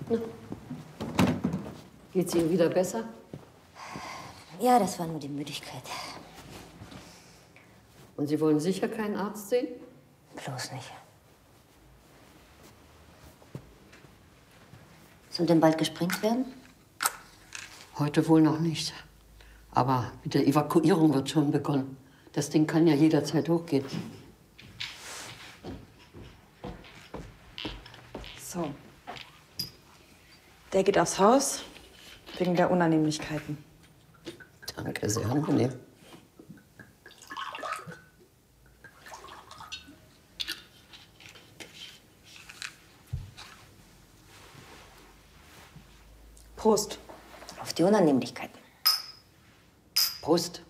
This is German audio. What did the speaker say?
Geht's Ihnen wieder besser? Ja, das war nur die Müdigkeit. Und Sie wollen sicher keinen Arzt sehen? Bloß nicht. Soll denn bald gesprengt werden? Heute wohl noch nicht. Aber mit der Evakuierung wird schon begonnen. Das Ding kann ja jederzeit hochgehen. So. Der geht aufs Haus wegen der Unannehmlichkeiten. Danke, sehr angenehm. Prost. Auf die Unannehmlichkeiten. Prost.